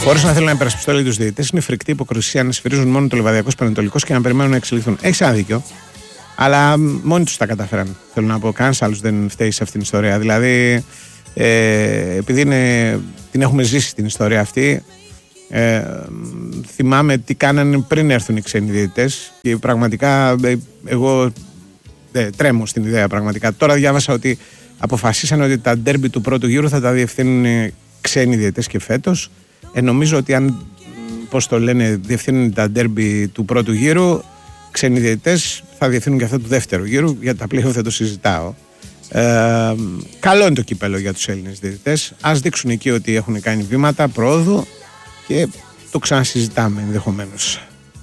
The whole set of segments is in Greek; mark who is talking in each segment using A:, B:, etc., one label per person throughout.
A: Χωρίς να θέλουν να υπερασπιστούν όλοι τους διαιτητές, είναι φρικτή υποκρισία να σφυρίζουν μόνο το Λιβαδιακός Πανετολικός και να περιμένουν να εξελιχθούν. Έχεις ένα δίκιο. Αλλά μόνοι τους τα καταφέραν. Θέλω να πω, κανένας άλλος δεν φταίει σε αυτήν την ιστορία. Δηλαδή, επειδή την έχουμε ζήσει την ιστορία αυτή, θυμάμαι τι κάνανε πριν έρθουν οι ξένοι διαιτητές και πραγματικά εγώ τρέμω στην ιδέα πραγματικά. Τώρα διάβασα ότι αποφασίσανε ότι τα ντέρμπι του πρώτου γύρου θα τα διευθύνουν ξένοι διαιτητές και φέτος. Νομίζω ότι αν, πώς το λένε, διευθύνουν τα ντέρμπι του πρώτου γύρου, ξένοι διαιτητές θα διευθύνουν και αυτά του δεύτερου γύρου. Για τα πλέον δεν το συζητάω. Καλό είναι το κύπελο για τους Έλληνες διαιτητές. Ας δείξουν εκεί ότι έχουν κάνει βήματα προόδου και το ξανασυζητάμε ενδεχομένως.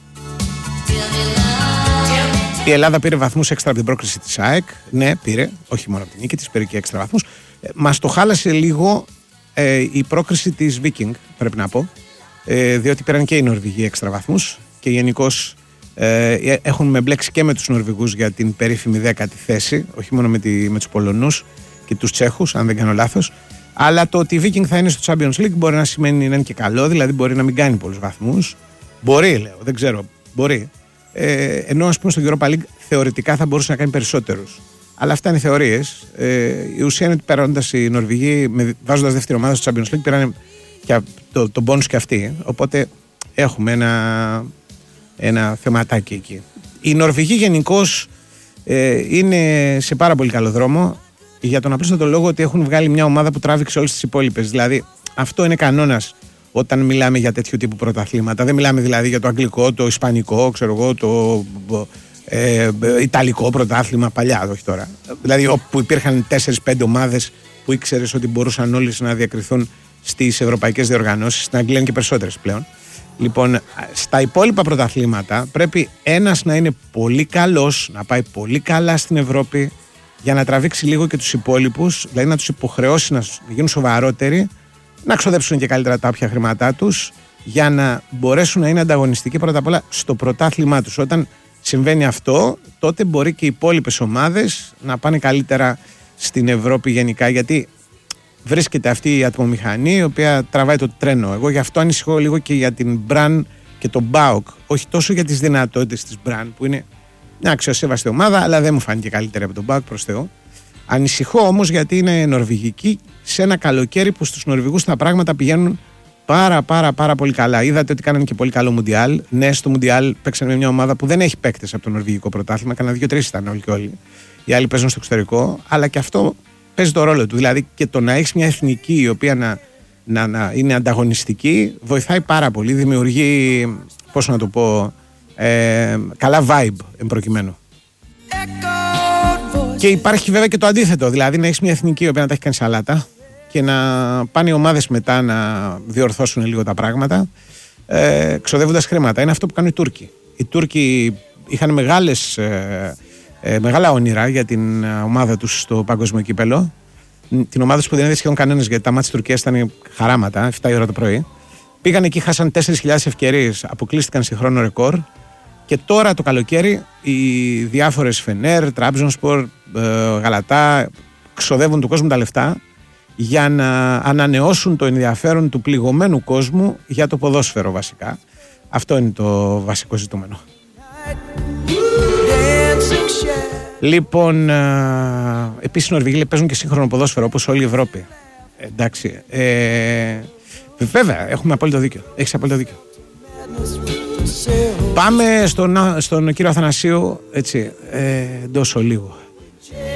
A: Η Ελλάδα πήρε βαθμούς έξτρα από την πρόκριση της ΑΕΚ. Ναι, πήρε, όχι μόνο από την νίκη της, πήρε και έξτρα βαθμούς. Μας το χάλασε λίγο η πρόκριση της Viking, πρέπει να πω, διότι πήραν και οι Νορβηγοί έξτρα βαθμούς και γενικώς έχουν μπλέξει και με τους Νορβηγούς για την περίφημη 10η θέση, όχι μόνο με τους Πολωνούς και τους Τσέχους, αν δεν κάνω λάθος. Αλλά το ότι η Viking θα είναι στο Champions League μπορεί να σημαίνει να είναι και καλό, δηλαδή μπορεί να μην κάνει πολλούς βαθμούς. Μπορεί, λέω, δεν ξέρω, μπορεί. Ενώ ας πούμε στο Europa League θεωρητικά θα μπορούσε να κάνει περισσότερους. Αλλά αυτά είναι θεωρίες. Η ουσία είναι ότι παίρνοντας οι Νορβηγοί, βάζοντας δεύτερη ομάδα στο Champions League, πήραν τον bonus και αυτοί. Οπότε έχουμε ένα θεματάκι εκεί. Οι Νορβηγοί γενικώς είναι σε πάρα πολύ καλό δρόμο για τον απλούστατο λόγο ότι έχουν βγάλει μια ομάδα που τράβηξε όλες τις υπόλοιπες. Δηλαδή αυτό είναι κανόνας όταν μιλάμε για τέτοιου τύπου πρωταθλήματα. Δεν μιλάμε δηλαδή για το αγγλικό, το ισπανικό, ξέρω εγώ, το ιταλικό πρωτάθλημα παλιά, όχι τώρα. Δηλαδή όπου υπήρχαν 4-5 ομάδες που ήξερες ότι μπορούσαν όλες να διακριθούν στις ευρωπαϊκές διοργανώσεις. Στην Αγγλία είναι και περισσότερες πλέον. Λοιπόν, στα υπόλοιπα πρωταθλήματα πρέπει ένας να είναι πολύ καλός, να πάει πολύ καλά στην Ευρώπη για να τραβήξει λίγο και τους υπόλοιπους, δηλαδή να τους υποχρεώσει να γίνουν σοβαρότεροι, να ξοδέψουν και καλύτερα τα όποια χρήματά τους, για να μπορέσουν να είναι ανταγωνιστικοί πρώτα απ' όλα στο πρωτάθλημά τους. Όταν συμβαίνει αυτό, τότε μπορεί και οι υπόλοιπες ομάδες να πάνε καλύτερα στην Ευρώπη γενικά, γιατί βρίσκεται αυτή η ατμομηχανή η οποία τραβάει το τρένο. Εγώ γι' αυτό ανησυχώ λίγο και για την Μπραν και τον ΠΑΟΚ. Όχι τόσο για τις δυνατότητες της Μπραν, που είναι μια αξιοσέβαστη ομάδα, αλλά δεν μου φάνηκε καλύτερη από τον ΠΑΟΚ, προς Θεού. Ανησυχώ όμως γιατί είναι νορβηγική σε ένα καλοκαίρι που στους Νορβηγούς τα πράγματα πηγαίνουν πάρα πολύ καλά. Είδατε ότι κάνανε και πολύ καλό Μουντιάλ. Ναι, στο Μουντιάλ παίξανε με μια ομάδα που δεν έχει παίκτες από το νορβηγικό πρωτάθλημα. Κανένα 2-3 ήταν όλοι και όλοι. Οι άλλοι παίζουν στο εξωτερικό, αλλά και αυτό παίζει το ρόλο του. Δηλαδή και το να έχει μια εθνική η οποία να είναι ανταγωνιστική βοηθάει πάρα πολύ. Δημιουργεί, πώς να το πω, καλά vibe εν προκειμένου. Και υπάρχει βέβαια και το αντίθετο. Δηλαδή να έχει μια εθνική η οποία να τα έχει κάνει σαλάτα και να πάνε οι ομάδες μετά να διορθώσουν λίγο τα πράγματα, ξοδεύοντας χρήματα. Είναι αυτό που κάνουν οι Τούρκοι. Οι Τούρκοι είχαν μεγάλα όνειρα για την ομάδα τους στο παγκόσμιο κύπελο. Την ομάδα τους που δεν είδε σχεδόν κανένας, γιατί τα μάτια της Τουρκίας ήταν χαράματα, 7 η ώρα το πρωί. Πήγαν εκεί, χάσαν 4.000 ευκαιρίες, αποκλείστηκαν σε χρόνο ρεκόρ. Και τώρα το καλοκαίρι οι διάφορες Φενέρ, Τραμπζονσπορ, Γαλατά ξοδεύουν του κόσμου τα λεφτά για να ανανεώσουν το ενδιαφέρον του πληγωμένου κόσμου για το ποδόσφαιρο βασικά. Αυτό είναι το βασικό ζητούμενο. Λοιπόν, επίσης οι Νορβηγοί παίζουν και σύγχρονο ποδόσφαιρο όπως όλη η Ευρώπη. Εντάξει. Βέβαια, έχουμε απόλυτο δίκιο. Έχεις απόλυτο δίκιο. Πάμε στον κύριο Αθανασίου, έτσι, εντός ολίγου.